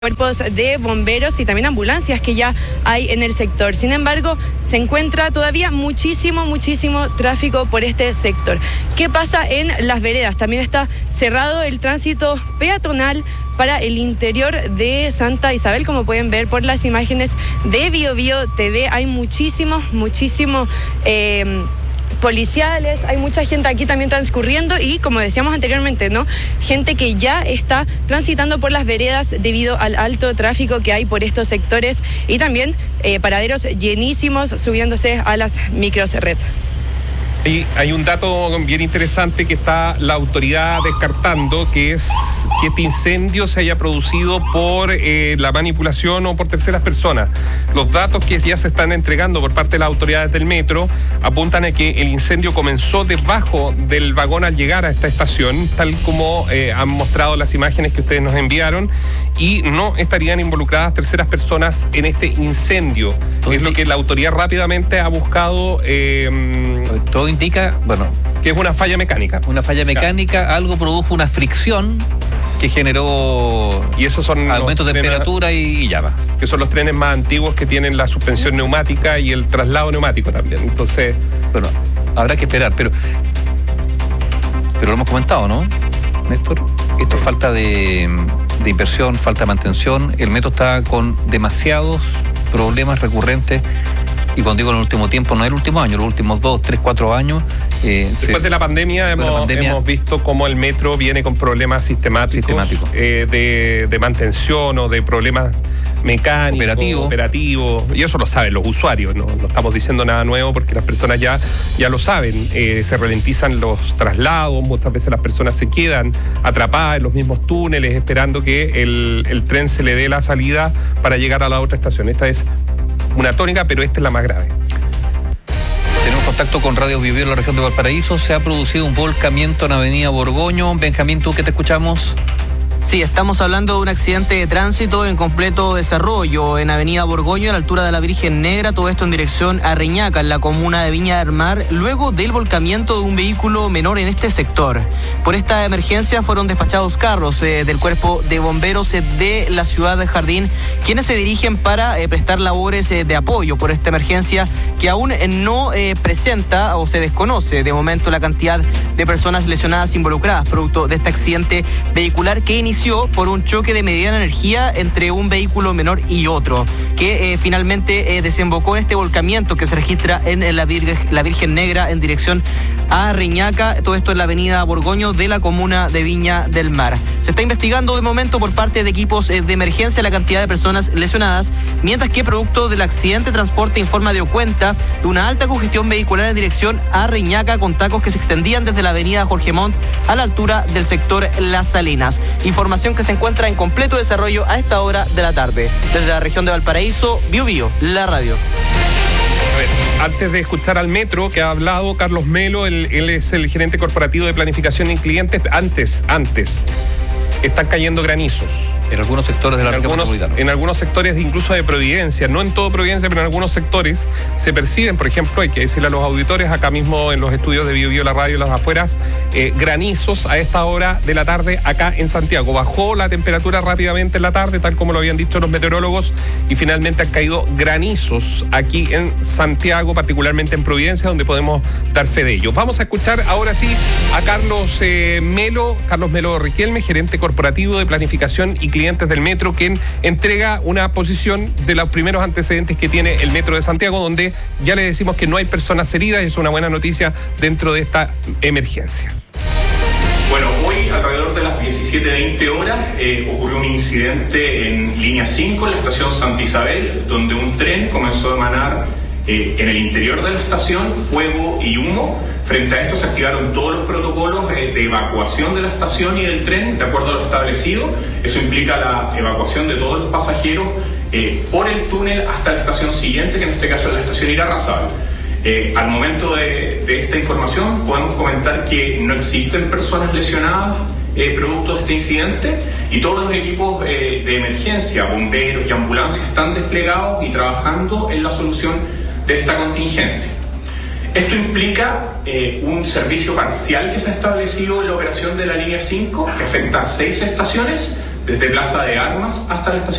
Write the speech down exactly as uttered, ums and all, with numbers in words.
cuerpos de bomberos y también ambulancias que ya hay en el sector. Sin embargo, se encuentra todavía muchísimo, muchísimo tráfico por este sector. ¿Qué pasa en las veredas? También está cerrado el tránsito peatonal para el interior de Santa Isabel, como pueden ver por las imágenes de Bio Bio T V. Hay muchísimo, muchísimo... Eh, policiales, hay mucha gente aquí también transcurriendo y, como decíamos anteriormente, ¿no? Gente que ya está transitando por las veredas debido al alto tráfico que hay por estos sectores y también eh, paraderos llenísimos subiéndose a las micros red. Y hay un dato bien interesante que está la autoridad descartando, que es que este incendio se haya producido por eh, la manipulación o por terceras personas. Los datos que ya se están entregando por parte de las autoridades del metro apuntan a que el incendio comenzó debajo del vagón al llegar a esta estación, tal como eh, han mostrado las imágenes que ustedes nos enviaron, y no estarían involucradas terceras personas en este incendio. Todo es lo que la autoridad rápidamente ha buscado. Eh, Todo indica, bueno, que es una falla mecánica. Una falla mecánica, claro. Algo produjo una fricción que generó y esos son aumento de temperatura y, y llama. Que son los trenes más antiguos que tienen la suspensión neumática y el traslado neumático también. Entonces, bueno, habrá que esperar, pero pero lo hemos comentado, ¿no, Néstor? Esto es falta de, de inversión, falta de mantención. El metro está con demasiados problemas recurrentes. Y cuando digo en el último tiempo, no el último año, los últimos dos, tres, cuatro años. Eh, Después se, de la pandemia, hemos, la pandemia hemos visto cómo el metro viene con problemas sistemáticos, sistemáticos. Eh, de, de mantención o de problemas mecánicos, operativo. operativos. Y eso lo saben los usuarios, no, no estamos diciendo nada nuevo porque las personas ya, ya lo saben. Eh, se ralentizan los traslados, muchas veces las personas se quedan atrapadas en los mismos túneles esperando que el, el tren se le dé la salida para llegar a la otra estación. Esta es una tónica, pero esta es la más grave. Tenemos contacto con Radio Bio Bio en la región de Valparaíso. Se ha producido un volcamiento en Avenida Borgoño. Benjamín, ¿tú qué te escuchamos? Sí, estamos hablando de un accidente de tránsito en completo desarrollo en Avenida Borgoño, a la altura de la Virgen Negra, todo esto en dirección a Reñaca, en la comuna de Viña del Mar, luego del volcamiento de un vehículo menor en este sector. Por esta emergencia fueron despachados carros eh, del cuerpo de bomberos eh, de la ciudad de Jardín, quienes se dirigen para eh, prestar labores eh, de apoyo por esta emergencia que aún eh, no eh, presenta o se desconoce de momento la cantidad de personas lesionadas involucradas, producto de este accidente vehicular que inició por un choque de mediana energía entre un vehículo menor y otro, que eh, finalmente eh, desembocó en este volcamiento que se registra en, en la, Virgen, la Virgen Negra en dirección a Reñaca, todo esto en la avenida Borgoño de la comuna de Viña del Mar. Se está investigando de momento por parte de equipos eh, de emergencia la cantidad de personas lesionadas, mientras que producto del accidente Transporte informa dio cuenta de una alta congestión vehicular en dirección a Reñaca con tacos que se extendían desde la avenida Jorge Montt a la altura del sector Las Salinas. Información que se encuentra en completo desarrollo a esta hora de la tarde. Desde la región de Valparaíso, Bio Bio, la radio. A ver, antes de escuchar al metro que ha hablado Carlos Melo, él, él es el gerente corporativo de planificación y clientes. Antes, antes, están cayendo granizos. En algunos sectores de la región metropolitana. En algunos sectores incluso de Providencia, no en todo Providencia, pero en algunos sectores se perciben, por ejemplo, hay que decirle a los auditores, acá mismo en los estudios de Bio Bio, la radio, las afueras, eh, granizos a esta hora de la tarde acá en Santiago. Bajó la temperatura rápidamente en la tarde, tal como lo habían dicho los meteorólogos, y finalmente han caído granizos aquí en Santiago, particularmente en Providencia, donde podemos dar fe de ello. Vamos a escuchar ahora sí a Carlos eh, Melo, Carlos Melo Riquelme, gerente corporativo de planificación y clientes del metro, quien entrega una posición de los primeros antecedentes que tiene el metro de Santiago, donde ya le decimos que no hay personas heridas, y es una buena noticia dentro de esta emergencia. Bueno, hoy alrededor de las diecisiete veinte horas eh, ocurrió un incidente en línea cinco, en la estación Santa Isabel, donde un tren comenzó a emanar eh, en el interior de la estación fuego y humo. Frente a esto se activaron todos los protocolos eh, de evacuación de la estación y del tren de acuerdo a lo establecido. Eso implica la evacuación de todos los pasajeros eh, por el túnel hasta la estación siguiente, que en este caso es la estación Irarrázaval. Eh, al momento de, de esta información podemos comentar que no existen personas lesionadas eh, producto de este incidente, y todos los equipos eh, de emergencia, bomberos y ambulancias están desplegados y trabajando en la solución de esta contingencia. Esto implica eh, un servicio parcial que se ha establecido en la operación de la línea cinco, que afecta a seis estaciones, desde Plaza de Armas hasta la estación